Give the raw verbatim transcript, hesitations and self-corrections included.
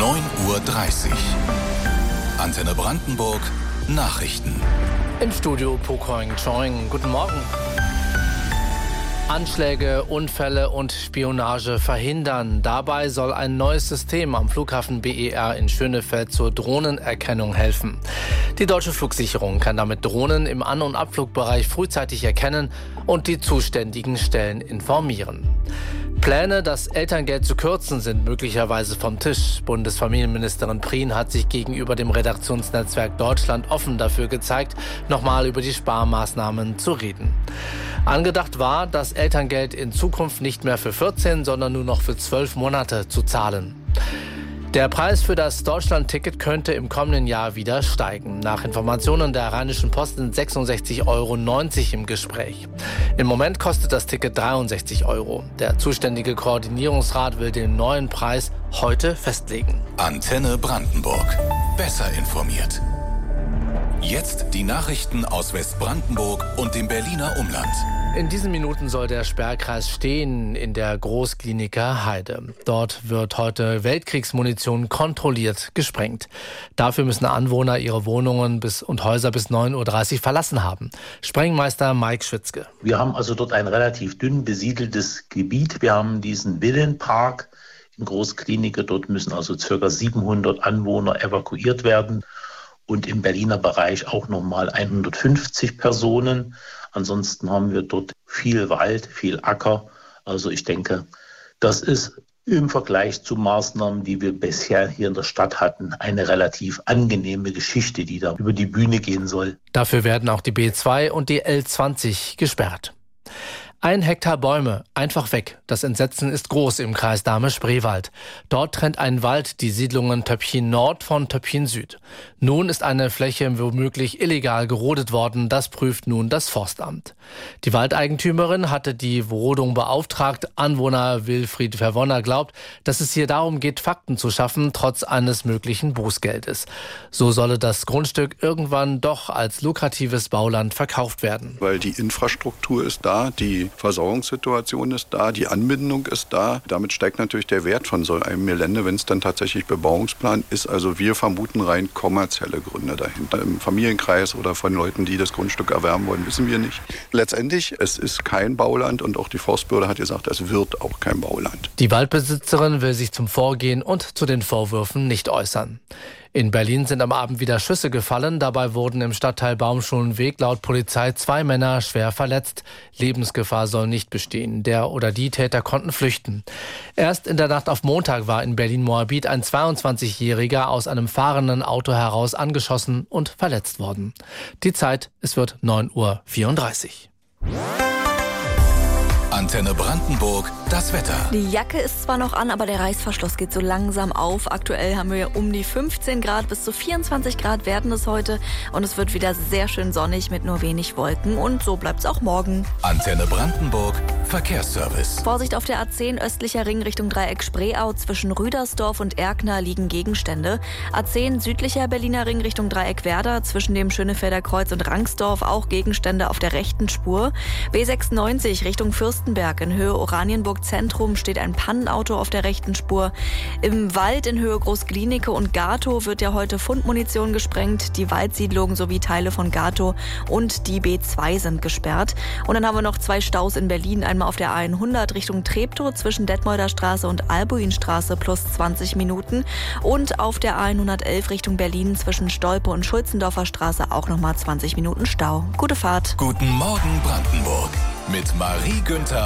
neun Uhr dreißig. Antenne Brandenburg Nachrichten. Im Studio Pokoing Choing. Guten Morgen. Anschläge, Unfälle und Spionage verhindern. Dabei soll ein neues System am Flughafen B E R in Schönefeld zur Drohnenerkennung helfen. Die deutsche Flugsicherung kann damit Drohnen im An- und Abflugbereich frühzeitig erkennen und die zuständigen Stellen informieren. Pläne, das Elterngeld zu kürzen, sind möglicherweise vom Tisch. Bundesfamilienministerin Prien hat sich gegenüber dem Redaktionsnetzwerk Deutschland offen dafür gezeigt, nochmal über die Sparmaßnahmen zu reden. Angedacht war, das Elterngeld in Zukunft nicht mehr für vierzehn, sondern nur noch für zwölf Monate zu zahlen. Der Preis für das Deutschland-Ticket könnte im kommenden Jahr wieder steigen. Nach Informationen der Rheinischen Post sind sechsundsechzig Euro neunzig im Gespräch. Im Moment kostet das Ticket dreiundsechzig Euro. Der zuständige Koordinierungsrat will den neuen Preis heute festlegen. Antenne Brandenburg. Besser informiert. Jetzt die Nachrichten aus Westbrandenburg und dem Berliner Umland. In diesen Minuten soll der Sperrkreis stehen in der Großkliniker Heide. Dort wird heute Weltkriegsmunition kontrolliert gesprengt. Dafür müssen Anwohner ihre Wohnungen bis und Häuser bis neun Uhr dreißig verlassen haben. Sprengmeister Mike Schwitzke. Wir haben also dort ein relativ dünn besiedeltes Gebiet. Wir haben diesen Villenpark in Großkliniker. Dort müssen also ca. siebenhundert Anwohner evakuiert werden. Und im Berliner Bereich auch nochmal hundertfünfzig Personen. Ansonsten haben wir dort viel Wald, viel Acker. Also ich denke, das ist im Vergleich zu Maßnahmen, die wir bisher hier in der Stadt hatten, eine relativ angenehme Geschichte, die da über die Bühne gehen soll. Dafür werden auch die B zwei und die L zwanzig gesperrt. Ein Hektar Bäume, einfach weg. Das Entsetzen ist groß im Kreis Dahme-Spreewald. Dort trennt ein Wald die Siedlungen Töpfchen Nord von Töpfchen Süd. Nun ist eine Fläche womöglich illegal gerodet worden. Das prüft nun das Forstamt. Die Waldeigentümerin hatte die Rodung beauftragt. Anwohner Wilfried Verwonner glaubt, dass es hier darum geht, Fakten zu schaffen, trotz eines möglichen Bußgeldes. So solle das Grundstück irgendwann doch als lukratives Bauland verkauft werden. Weil die Infrastruktur ist da, die Versorgungssituation ist da, die Anbindung ist da. Damit steigt natürlich der Wert von so einem Gelände, wenn es dann tatsächlich Bebauungsplan ist. Also wir vermuten rein kommerzielle Gründe dahinter. Im Familienkreis oder von Leuten, die das Grundstück erwerben wollen, wissen wir nicht. Letztendlich, es ist kein Bauland und auch die Forstbehörde hat gesagt, es wird auch kein Bauland. Die Waldbesitzerin will sich zum Vorgehen und zu den Vorwürfen nicht äußern. In Berlin sind am Abend wieder Schüsse gefallen. Dabei wurden im Stadtteil Baumschulenweg laut Polizei zwei Männer schwer verletzt. Lebensgefahr soll nicht bestehen. Der oder die Täter konnten flüchten. Erst in der Nacht auf Montag war in Berlin-Moabit ein zweiundzwanzigjähriger aus einem fahrenden Auto heraus angeschossen und verletzt worden. Die Zeit, es wird neun Uhr vierunddreißig. Antenne Brandenburg, das Wetter. Die Jacke ist zwar noch an, aber der Reißverschluss geht so langsam auf. Aktuell haben wir um die fünfzehn Grad, bis zu vierundzwanzig Grad werden es heute. Und es wird wieder sehr schön sonnig mit nur wenig Wolken. Und so bleibt es auch morgen. Antenne Brandenburg, Verkehrsservice. Vorsicht auf der A zehn, östlicher Ring Richtung Dreieck Spreeau. Zwischen Rüdersdorf und Erkner liegen Gegenstände. A zehn, südlicher Berliner Ring Richtung Dreieck Werder. Zwischen dem Schönefelder Kreuz und Rangsdorf auch Gegenstände auf der rechten Spur. B sechsundneunzig Richtung Fürstenberg. In Höhe Oranienburg Zentrum steht ein Pannenauto auf der rechten Spur. Im Wald in Höhe Großklinike und Gatow wird ja heute Fundmunition gesprengt. Die Waldsiedlung sowie Teile von Gatow und die B zwei sind gesperrt. Und dann haben wir noch zwei Staus in Berlin. Einmal auf der A hundert Richtung Treptow zwischen Detmolder Straße und Albuinstraße plus zwanzig Minuten. Und auf der A hundertelf Richtung Berlin zwischen Stolpe und Schulzendorfer Straße auch nochmal zwanzig Minuten Stau. Gute Fahrt. Guten Morgen Brandenburg mit Marie Günther